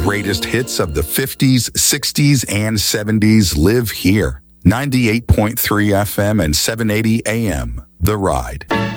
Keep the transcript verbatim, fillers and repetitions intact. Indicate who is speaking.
Speaker 1: greatest hits of the fifties, sixties, and seventies live here. ninety-eight point three F M and seven eighty A M, The Ride.